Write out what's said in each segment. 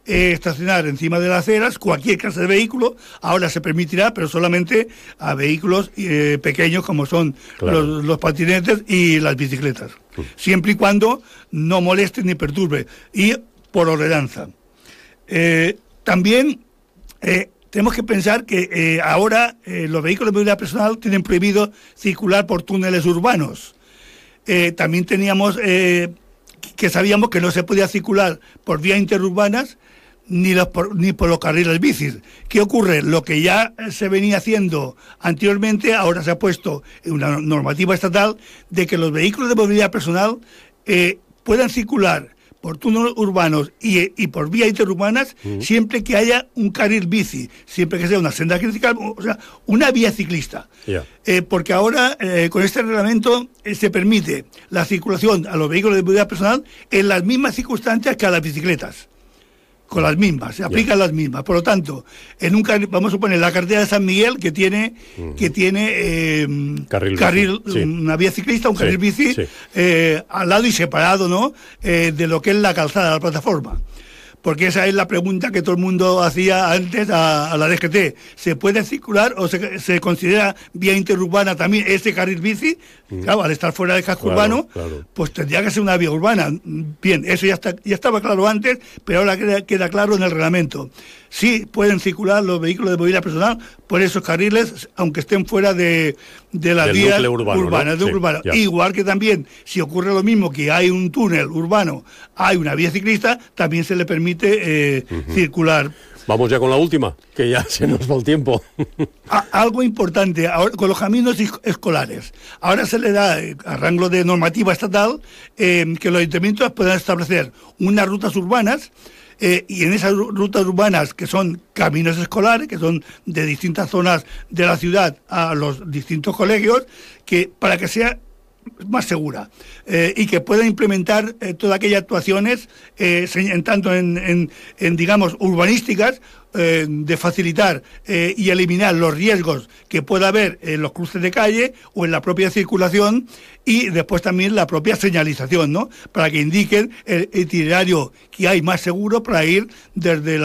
estacionar encima de las aceras cualquier clase de vehículo. Ahora se permitirá, pero solamente a vehículos pequeños como son los patinetes y las bicicletas, siempre y cuando no moleste ni perturbe, y por ordenanza. También tenemos que pensar que ahora los vehículos de movilidad personal tienen prohibido circular por túneles urbanos. También teníamos que sabíamos que no se podía circular por vías interurbanas ni por los carriles bicis. ¿Qué ocurre? Lo que ya se venía haciendo anteriormente, ahora se ha puesto en una normativa estatal de que los vehículos de movilidad personal puedan circular por túneles urbanos y por vías interurbanas siempre que haya un carril bici, siempre que sea una senda crítica, o sea, una vía ciclista. Porque ahora, con este reglamento, se permite la circulación a los vehículos de movilidad personal en las mismas circunstancias que a las bicicletas. Con las mismas, se aplican las mismas. Por lo tanto, en un carril, vamos a suponer la carretera de San Miguel, que tiene carril una vía ciclista, un carril bici, al lado y separado, ¿no? De lo que es la calzada, la plataforma. Porque esa es la pregunta que todo el mundo hacía antes a la DGT. ¿Se puede circular o se considera vía interurbana también ese carril bici? Claro, al estar fuera del casco urbano, pues tendría que ser una vía urbana. Bien, eso ya estaba claro antes, pero ahora queda claro en el reglamento. Sí pueden circular los vehículos de movilidad personal por esos carriles, aunque estén fuera de las vías urbanas, ¿no? Igual que también, si ocurre lo mismo, que hay un túnel urbano, hay una vía ciclista, también se le permite circular. Vamos ya con la última, que ya se nos va el tiempo. Algo importante, ahora, con los caminos escolares. Ahora se le da, a rango de normativa estatal, que los ayuntamientos puedan establecer unas rutas urbanas, y en esas rutas urbanas, que son caminos escolares, que son de distintas zonas de la ciudad a los distintos colegios, que para que sea más segura, y que pueda implementar todas aquellas actuaciones, tanto en digamos, urbanísticas, de facilitar y eliminar los riesgos que pueda haber en los cruces de calle o en la propia circulación, y después también la propia señalización, ¿no? Para que indiquen el itinerario que hay más seguro para ir desde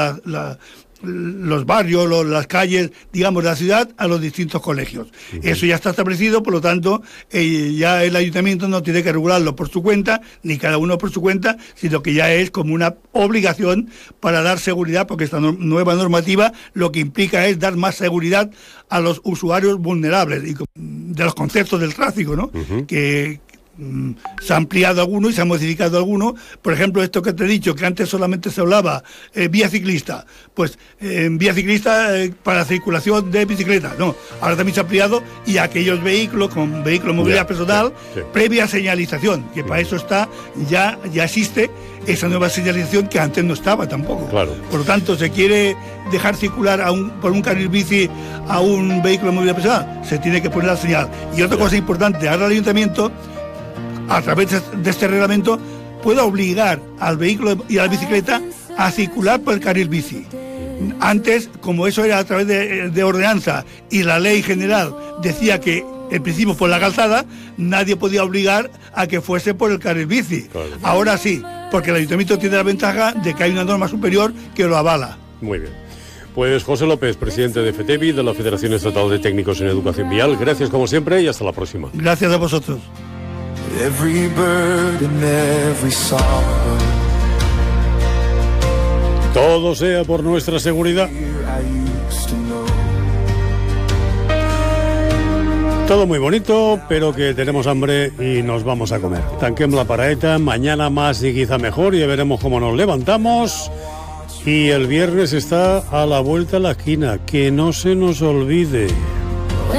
los barrios, las calles, digamos, de la ciudad a los distintos colegios. Eso ya está establecido, por lo tanto, ya el ayuntamiento no tiene que regularlo por su cuenta, ni cada uno por su cuenta, sino que ya es como una obligación para dar seguridad, porque esta nueva normativa lo que implica es dar más seguridad a los usuarios vulnerables, y de los conceptos del tráfico, ¿no? Que se ha ampliado alguno y se ha modificado alguno. Por ejemplo, esto que te he dicho, que antes solamente se hablaba vía ciclista, pues vía ciclista para circulación de bicicletas, no, ahora también se ha ampliado, y aquellos vehículos con vehículos de movilidad personal, previa señalización, que para eso está, ya existe esa nueva señalización que antes no estaba tampoco. Por lo tanto, se quiere dejar circular por un carril bici a un vehículo de movilidad personal, se tiene que poner la señal. Y otra cosa importante, ahora el ayuntamiento, a través de este reglamento, puede obligar al vehículo y a la bicicleta a circular por el carril bici. Antes, como eso era a través de ordenanza, y la ley general decía que en principio por la calzada, nadie podía obligar a que fuese por el carril bici. Ahora sí, porque el ayuntamiento tiene la ventaja de que hay una norma superior que lo avala. Muy bien. Pues José López, presidente de FETEVI, de la Federación Estatal de Técnicos en Educación Vial, gracias como siempre y hasta la próxima. Gracias a vosotros. Every bird and every song. Todo sea por nuestra seguridad. Todo muy bonito, pero que tenemos hambre y nos vamos a comer. Tanquem la paraeta, mañana más y quizá mejor, y veremos cómo nos levantamos. Y el viernes está a la vuelta de la esquina, que no se nos olvide.